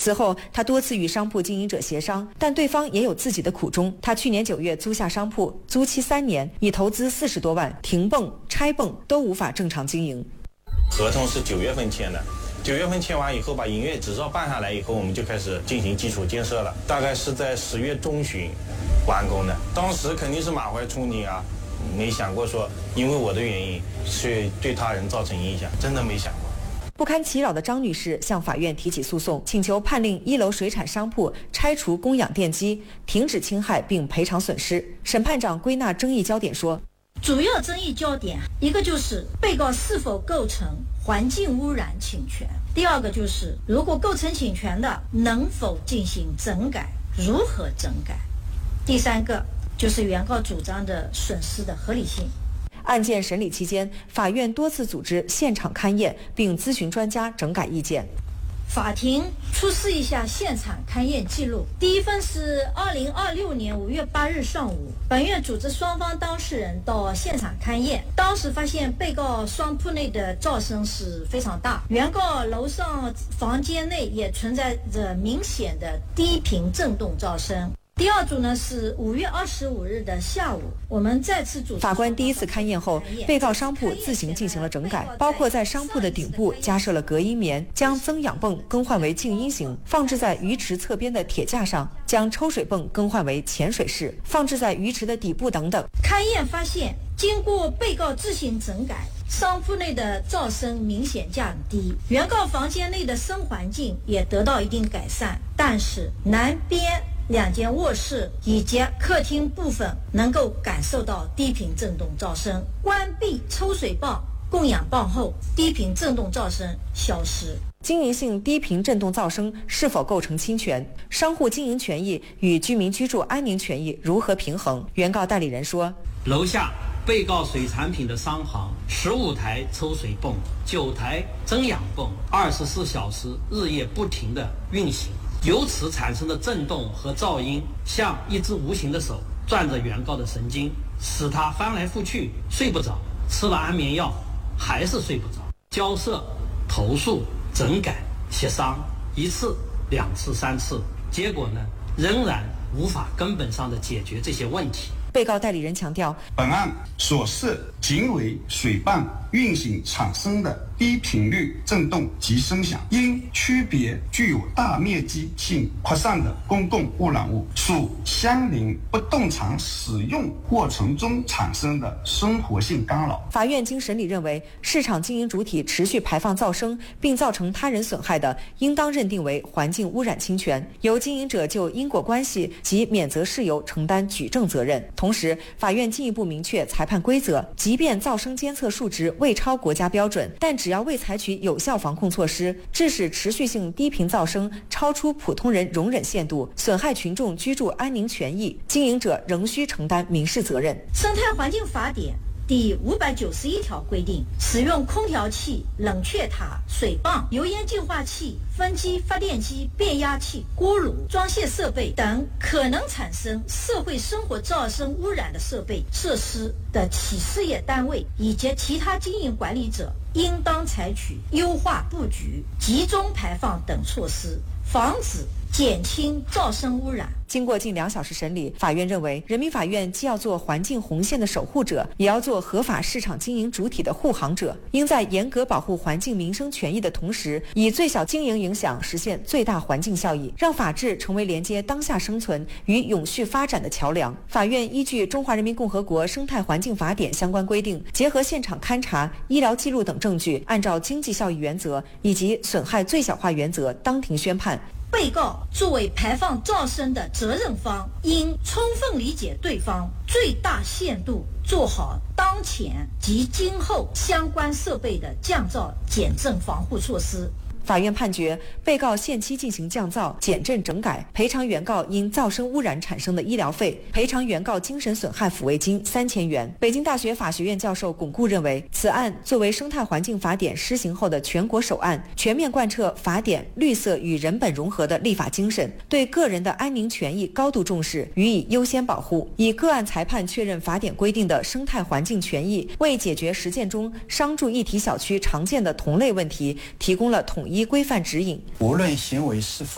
此后，他多次与商铺经营者协商，但对方也有自己的苦衷。他去年9月租下商铺，租期3年，已投资40多万，停泵、拆泵都无法正常经营。 合同是9月份签的。9月份签完以后，把营业执照办下来以后，我们就开始进行基础建设了，大概是在10月中旬完工的。当时肯定是满怀憧憬啊，没想过说因为我的原因去对他人造成影响，真的没想过。 不堪其扰的张女士向法院提起诉讼，请求判令1楼水产商铺拆除供氧电机，停止侵害并赔偿损失。审判长归纳争议焦点说， 主要争议焦点一个就是被告是否构成环境污染侵权，第二个就是如果构成侵权的能否进行整改，如何整改，第三个就是原告主张的损失的合理性。 案件审理期间，法院多次组织现场勘验，并咨询专家整改意见。 法庭出示一下现场勘验记录。第一份是2026年5月8日上午，本院组织双方当事人到现场勘验，当时发现被告商铺内的噪声是非常大，原告楼上房间内也存在着明显的低频震动噪声。第二组呢是5月25日的下午，我们再次组织。 法官第一次勘验后，被告商铺自行进行了整改，包括在商铺的顶部加设了隔音棉，将增氧泵更换为静音型，放置在鱼池侧边的铁架上，将抽水泵更换为潜水式，放置在鱼池的底部等等。 勘验发现，经过被告自行整改，商铺内的噪声明显降低，原告房间内的声环境也得到一定改善，但是南边2间卧室以及客厅部分能够感受到低频震动噪声。关闭抽水泵、供氧泵后，低频震动噪声消失。 经营性低频震动噪声是否构成侵权？商户经营权益与居民居住安宁权益如何平衡？原告代理人说， 楼下被告水产品的商行15台抽水泵、9台增氧泵，24小时日夜不停地运行，由此产生的震动和噪音像一只无形的手攥着原告的神经，使他翻来覆去睡不着，吃了安眠药还是睡不着。交涉、投诉、整改、协商1次、2次、3次，结果呢，仍然无法根本上的解决这些问题。 被告代理人强调， 本案所涉仅为水泵运行产生的低频率震动及声响，因区别具有大面积性扩散的公共污染物，属相邻不动产使用过程中产生的生活性干扰。 法院经审理认为，市场经营主体持续排放噪声并造成他人损害的，应当认定为环境污染侵权，由经营者就因果关系及免责事由承担举证责任。同时，法院进一步明确裁判规则，即便噪声监测数值未超国家标准，但只要未采取有效防控措施，致使持续性低频噪声超出普通人容忍限度，损害群众居住安宁权益，经营者仍需承担民事责任。 生态环境法典第591条规定，使用空调器、冷却塔、水泵、油烟净化器、分机、发电机、变压器、锅炉、装卸设备等可能产生社会生活噪声污染的设备设施的企事业单位以及其他经营管理者，应当采取优化布局、集中排放等措施，防止减轻噪声污染。 经过近2小时审理，法院认为，人民法院既要做环境红线的守护者，也要做合法市场经营主体的护航者，应在严格保护环境民生权益的同时，以最小经营影响实现最大环境效益，让法治成为连接当下生存与永续发展的桥梁。法院依据《中华人民共和国生态环境法典》相关规定，结合现场勘查、医疗记录等证据，按照经济效益原则以及损害最小化原则，当庭宣判。 被告作为排放噪声的责任方，应充分理解对方，最大限度做好当前及今后相关设备的降噪减震防护措施。 法院判决被告限期进行降噪、减震整改，赔偿原告因噪声污染产生的医疗费，赔偿原告精神损害抚慰金3000元。北京大学法学院教授巩固认为，此案作为生态环境法典施行后的全国首案，全面贯彻法典绿色与人本融合的立法精神，对个人的安宁权益高度重视，予以优先保护，以个案裁判确认法典规定的生态环境权益，为解决实践中商住一体小区常见的同类问题提供了统一规范指引。 无论行为是否